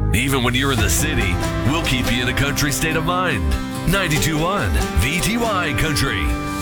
Even when you're in the city, we'll keep you in a country state of mind. 92.1 VTY Country.